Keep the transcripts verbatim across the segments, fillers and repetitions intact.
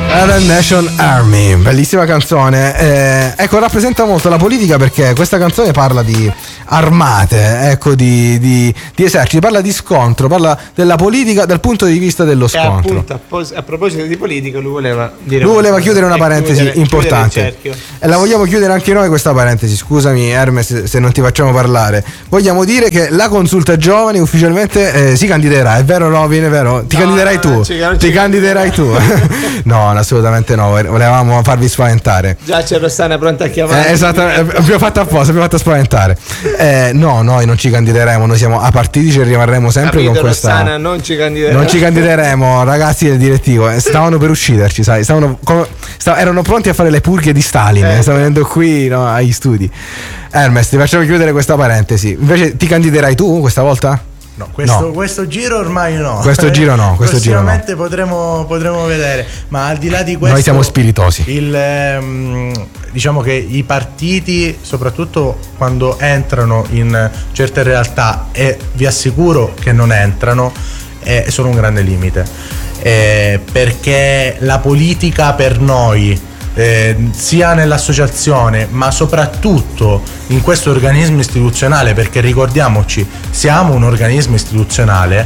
Iron Nation Army, bellissima canzone. Eh, ecco, rappresenta molto la politica perché questa canzone parla di armate, ecco, di, di, di eserciti, parla di scontro, parla della politica dal punto di vista dello scontro. E appunto, a, pos- a proposito di politica, lui voleva dire lui voleva chiudere una parentesi chiudere, importante chiudere e la vogliamo chiudere anche noi questa parentesi. Scusami Hermes se non ti facciamo parlare. Vogliamo dire che la consulta giovani ufficialmente eh, si candiderà, è vero Robin? È vero? Ti no, candiderai tu? Non ci, non ti candiderai tu? No, assolutamente no, volevamo farvi spaventare. Già c'è Rossana pronta a chiamare. Eh, esatto, abbiamo fatto apposta, abbiamo fatto spaventare. Eh, no, noi non ci candideremo, noi siamo apartitici e rimarremo sempre Capito, con questa. Rossana, non ci candideremo. Non ci candideremo, ragazzi del direttivo. Stavano per ucciderci, sai? Stavano, come, stav- erano pronti a fare le purghe di Stalin. Eh. Stavano venendo qui, no, agli studi. Hermes, ti facciamo chiudere questa parentesi. Invece ti candiderai tu questa volta? No, questo, no. questo giro ormai no. Questo giro no, questo giro no. potremo, potremo vedere. Ma al di là di questo, noi siamo spiritosi. Il, ehm, diciamo che i partiti, soprattutto quando entrano in certe realtà, e vi assicuro che non entrano, eh, sono un grande limite. Eh, perché la politica per noi, Eh, sia nell'associazione ma soprattutto in questo organismo istituzionale, perché ricordiamoci siamo un organismo istituzionale,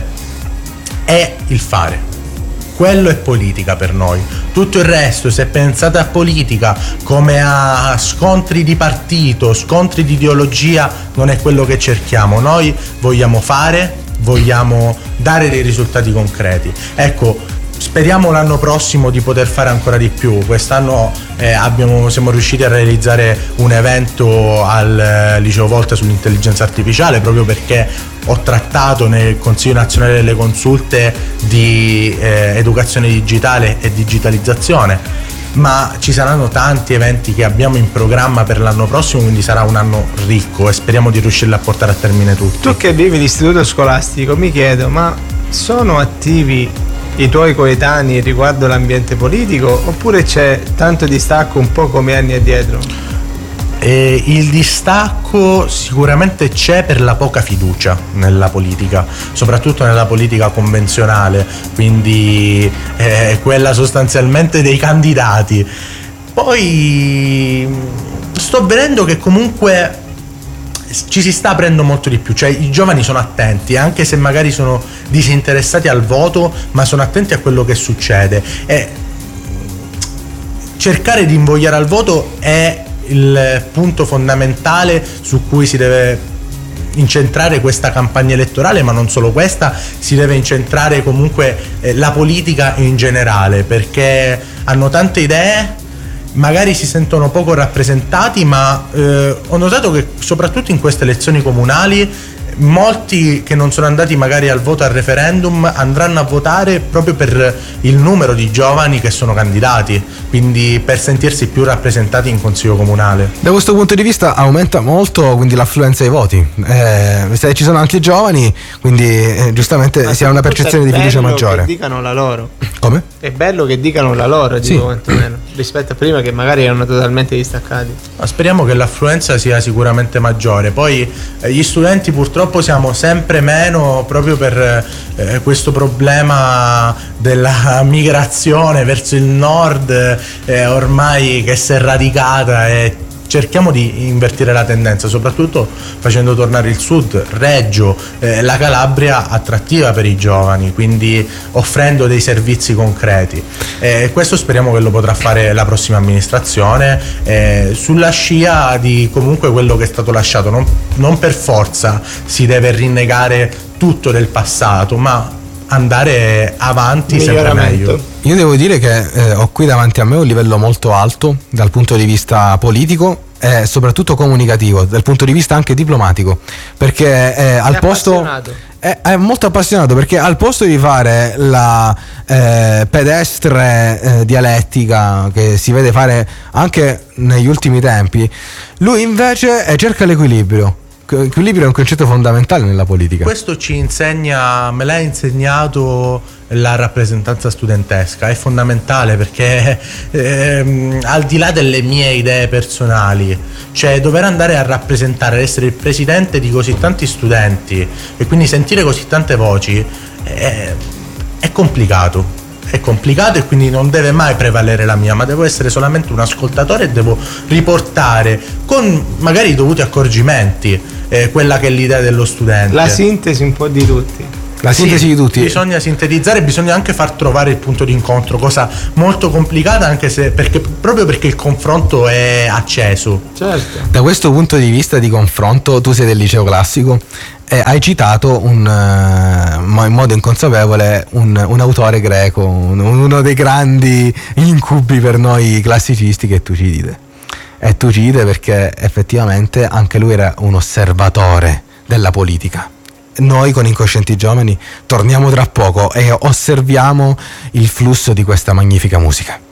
è il fare. Quello è politica per noi. Tutto il resto, se pensate a politica come a scontri di partito, scontri di ideologia, non è quello che cerchiamo. Noi vogliamo fare, vogliamo dare dei risultati concreti. Ecco, speriamo l'anno prossimo di poter fare ancora di più. Quest'anno eh, abbiamo, siamo riusciti a realizzare un evento al eh, Liceo Volta sull'intelligenza artificiale, proprio perché ho trattato nel Consiglio Nazionale delle Consulte di eh, educazione digitale e digitalizzazione. Ma ci saranno tanti eventi che abbiamo in programma per l'anno prossimo, quindi sarà un anno ricco e speriamo di riuscirli a portare a termine tutti. Tu che vivi l'istituto scolastico, mi chiedo, ma sono attivi i tuoi coetanei riguardo l'ambiente politico oppure c'è tanto distacco un po' come anni addietro? E il distacco sicuramente c'è per la poca fiducia nella politica, soprattutto nella politica convenzionale, quindi eh, quella sostanzialmente dei candidati. Poi sto vedendo che comunque ci si sta aprendo molto di più, cioè i giovani sono attenti, anche se magari sono disinteressati al voto, ma sono attenti a quello che succede, e cercare di invogliare al voto è il punto fondamentale su cui si deve incentrare questa campagna elettorale, ma non solo questa, si deve incentrare comunque eh, la politica in generale, perché hanno tante idee, magari si sentono poco rappresentati, ma eh, ho notato che soprattutto in queste elezioni comunali molti che non sono andati magari al voto al referendum andranno a votare proprio per il numero di giovani che sono candidati, quindi per sentirsi più rappresentati in consiglio comunale. Da questo punto di vista aumenta molto quindi l'affluenza ai voti, eh, se ci sono anche giovani, quindi eh, giustamente ma si ha una percezione di fiducia maggiore. Che dicano la loro. Come? È bello che dicano la loro, dico, sì. quantomeno, rispetto a prima che magari erano totalmente distaccati. Ma speriamo che l'affluenza sia sicuramente maggiore. Poi eh, gli studenti purtroppo siamo sempre meno, proprio per eh, questo problema della migrazione verso il nord, eh, ormai che si è radicata, e cerchiamo di invertire la tendenza, soprattutto facendo tornare il sud, Reggio, eh, la Calabria attrattiva per i giovani, quindi offrendo dei servizi concreti. E eh, questo speriamo che lo potrà fare la prossima amministrazione, eh, sulla scia di comunque quello che è stato lasciato. Non, non per forza si deve rinnegare tutto del passato, ma andare avanti sempre meglio. Io devo dire che eh, ho qui davanti a me un livello molto alto dal punto di vista politico e soprattutto comunicativo, dal punto di vista anche diplomatico, perché eh, al posto è, è molto appassionato, perché al posto di fare la eh, pedestre eh, dialettica che si vede fare anche negli ultimi tempi, lui invece eh, cerca l'equilibrio. L'equilibrio è un concetto fondamentale nella politica. Questo ci insegna, me l'ha insegnato la rappresentanza studentesca, è fondamentale, perché ehm, al di là delle mie idee personali, cioè dover andare a rappresentare, essere il presidente di così tanti studenti e quindi sentire così tante voci è, è complicato. è complicato e quindi non deve mai prevalere la mia, ma devo essere solamente un ascoltatore e devo riportare con magari i dovuti accorgimenti eh, quella che è l'idea dello studente. La sintesi un po' di tutti. La sintesi sì, di tutti. Bisogna sintetizzare, bisogna anche far trovare il punto di incontro, cosa molto complicata, anche se perché, proprio perché il confronto è acceso. Certo. Da questo punto di vista di confronto, tu sei del liceo classico e hai citato un, uh, in modo inconsapevole un, un autore greco, un, uno dei grandi incubi per noi classicisti, che è Tucidide. E Tucidide perché effettivamente anche lui era un osservatore della politica. Noi con Incoscienti Giovani torniamo tra poco e osserviamo il flusso di questa magnifica musica.